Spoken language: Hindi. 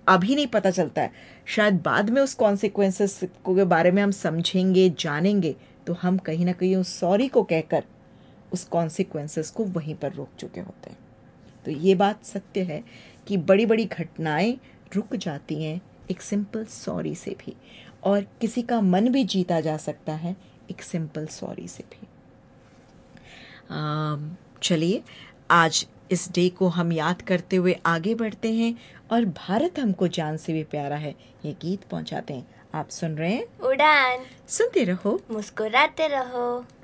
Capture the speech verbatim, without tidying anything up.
अभी नहीं पता चलता है, शायद बाद में उस कॉन्सिक्वेंसेस के बारे में हम समझेंगे, जानेंगे, तो हम कहीं ना कहीं उस सॉरी को कहकर उस कॉन्सिक्वेंसेस को वहीं पर रोक चुके होते हैं। तो ये बात सत्य है कि बड़ी बड़ी घटनाएं रुक जाती हैं एक सिंपल सॉरी से भी, और किसी का मन भी जीता जा सकता है एक सिंपल सॉरी से भी। चलिए, आज इस डे को हम याद करते हुए आगे बढ़ते हैं और भारत हमको जान से भी प्यारा है ये गीत पहुंचाते हैं। आप सुन रहे हैं उड़ान, सुनते रहो मुस्कुराते रहो।